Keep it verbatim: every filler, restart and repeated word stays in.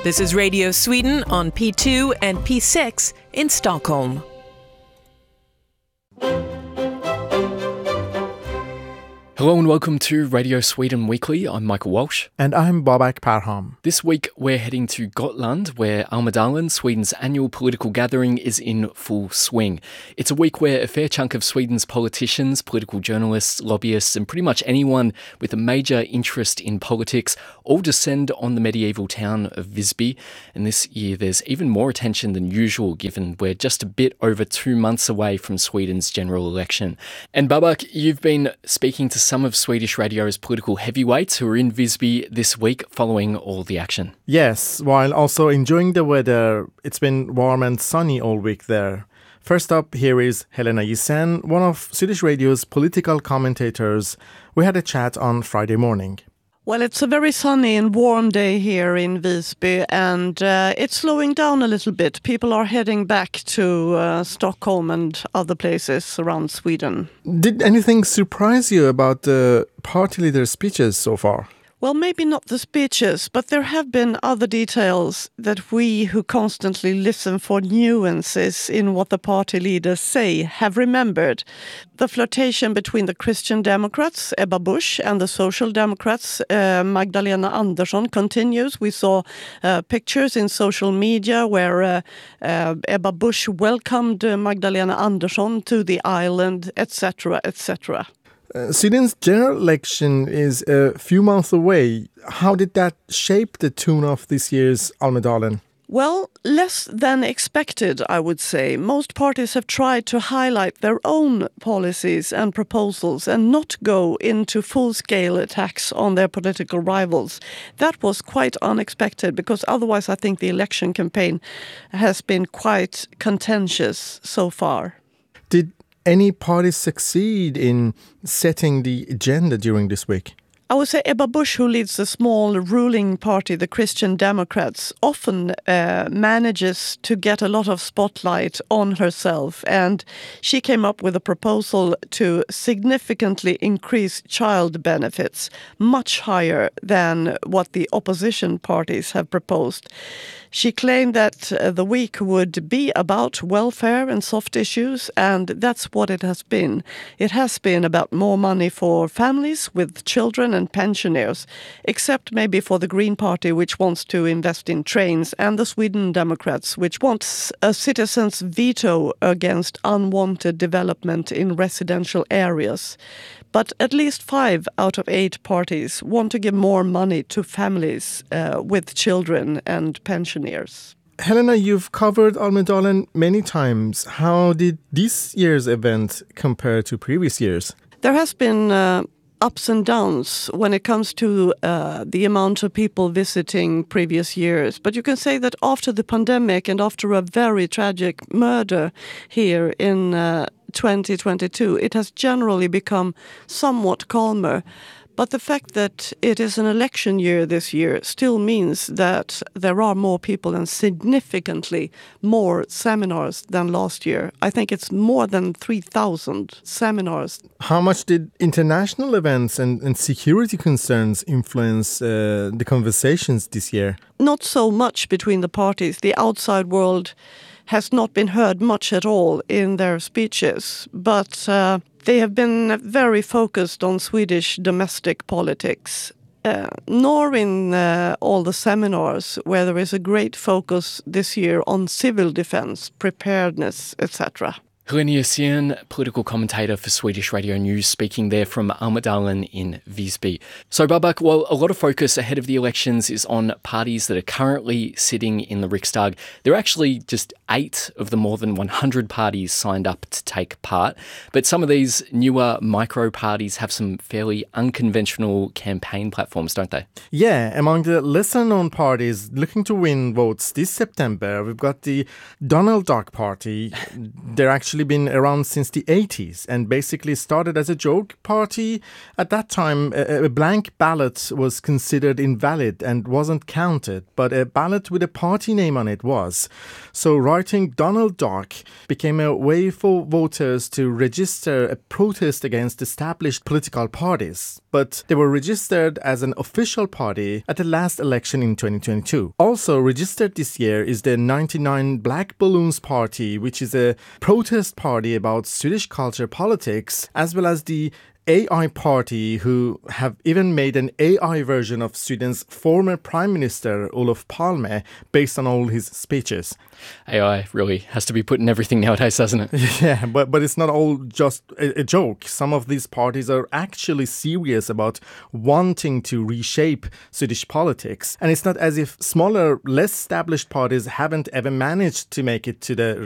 This is Radio Sweden on P two and P six in Stockholm. Hello and welcome to Radio Sweden Weekly. I'm Michael Walsh. And I'm Babak Parham. This week we're heading to Gotland, where Almedalen, Sweden's annual political gathering, is in full swing. It's a week where a fair chunk of Sweden's politicians, political journalists, lobbyists and pretty much anyone with a major interest in politics all descend on the medieval town of Visby. And this year there's even more attention than usual, given we're just a bit over two months away from Sweden's general election. And Babak, you've been speaking to some of Swedish radio's political heavyweights who are in Visby this week following all the action. Yes, while also enjoying the weather. It's been warm and sunny all week there. First up, here is Helena Gissén, one of Swedish radio's political commentators. We had a chat on Friday morning. Well, it's a very sunny and warm day here in Visby, and uh, it's slowing down a little bit. People are heading back to uh, Stockholm and other places around Sweden. Did anything surprise you about the party leaders' speeches so far? Well, maybe not the speeches, but there have been other details that we who constantly listen for nuances in what the party leaders say have remembered. The flirtation between the Christian Democrats, Ebba Busch, and the Social Democrats, uh, Magdalena Andersson, continues. We saw uh, pictures in social media where uh, uh, Ebba Busch welcomed uh, Magdalena Andersson to the island, et cetera, et cetera. Uh, Sweden's general election is a few months away. How did that shape the tune of this year's Almedalen? Well, less than expected, I would say. Most parties have tried to highlight their own policies and proposals and not go into full-scale attacks on their political rivals. That was quite unexpected because otherwise I think the election campaign has been quite contentious so far. Did any parties succeed in setting the agenda during this week? I would say Ebba Busch, who leads the small ruling party, the Christian Democrats, often uh, manages to get a lot of spotlight on herself. And she came up with a proposal to significantly increase child benefits, much higher than what the opposition parties have proposed. She claimed that uh, the week would be about welfare and soft issues, and that's what it has been. It has been about more money for families with children and pensioners, except maybe for the Green Party, which wants to invest in trains, and the Sweden Democrats, which wants a citizen's veto against unwanted development in residential areas. But at least five out of eight parties want to give more money to families uh, with children and pensioners. Helena, you've covered Almedalen many times. How did this year's event compare to previous years? There has been uh, ups and downs when it comes to uh, the amount of people visiting previous years. But you can say that after the pandemic and after a very tragic murder here in uh, twenty twenty-two, it has generally become somewhat calmer. But the fact that it is an election year this year still means that there are more people and significantly more seminars than last year. I think it's more than three thousand seminars. How much did international events and, and security concerns influence uh, the conversations this year? Not so much between the parties. The outside world has not been heard much at all in their speeches, but uh, they have been very focused on Swedish domestic politics, uh, nor in uh, all the seminars where there is a great focus this year on civil defense, preparedness, et cetera. Helena Gissén, political commentator for Swedish Radio News, speaking there from Almedalen in Visby. So, Babak, while a lot of focus ahead of the elections is on parties that are currently sitting in the Riksdag, there are actually just eight of the more than one hundred parties signed up to take part. But some of these newer micro parties have some fairly unconventional campaign platforms, don't they? Yeah, among the lesser-known parties looking to win votes this September, we've got the Donald Duck Party. They're actually actually been around since the eighties and basically started as a joke party. At that time, a, a blank ballot was considered invalid and wasn't counted, but a ballot with a party name on it was. So writing Donald Duck became a way for voters to register a protest against established political parties. But they were registered as an official party at the last election in twenty twenty-two. Also registered this year is the ninety-nine Black Balloons Party, which is a protest party about Swedish culture politics, as well as the A I Party, who have even made an A I version of Sweden's former Prime Minister Olof Palme based on all his speeches. A I really has to be put in everything nowadays, doesn't it? Yeah, but, but it's not all just a, a joke. Some of these parties are actually serious about wanting to reshape Swedish politics. And it's not as if smaller, less established parties haven't ever managed to make it to the